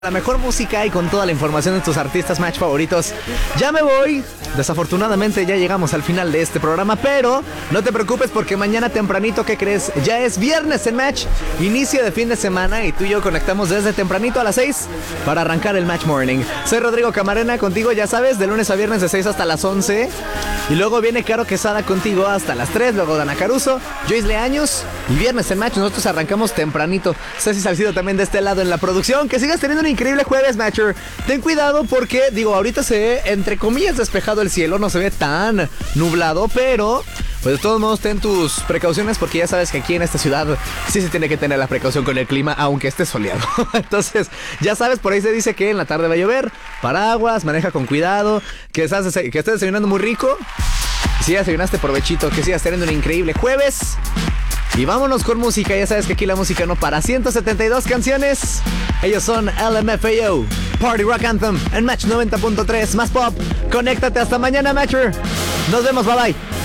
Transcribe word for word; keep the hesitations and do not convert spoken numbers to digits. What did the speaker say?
La mejor música y con toda la información de tus artistas match favoritos. Ya me voy. Desafortunadamente ya llegamos al final de este programa, pero no te preocupes porque mañana tempranito, ¿qué crees? Ya es viernes en Match, inicio de fin de semana y tú y yo conectamos desde tempranito a las seis para arrancar el Match Morning. Soy Rodrigo Camarena, contigo ya sabes, de lunes a viernes de seis hasta las once. Y luego viene Caro Quesada contigo hasta las tres, luego Dana Caruso, Joyce Leaños y viernes en Match. Nosotros arrancamos tempranito. Ceci Salcido también de este lado en la producción. Que sigas teniendo un increíble jueves, Matcher. Ten cuidado porque, digo, ahorita se ve, entre comillas, despejado el cielo. No se ve tan nublado, pero pues de todos modos ten tus precauciones porque ya sabes que aquí en esta ciudad sí se tiene que tener la precaución con el clima, aunque esté soleado. Entonces, ya sabes, por ahí se dice que en la tarde va a llover. Paraguas, maneja con cuidado. Que estás, que estés desayunando muy rico. Si ya desayunaste, provechito. Que sigas teniendo un increíble jueves. Y vámonos con música, ya sabes que aquí la música no para. ciento setenta y dos canciones. Ellos son L M F A O, Party Rock Anthem en Match noventa punto tres, más pop. Conéctate hasta mañana, Matcher. Nos vemos, bye bye.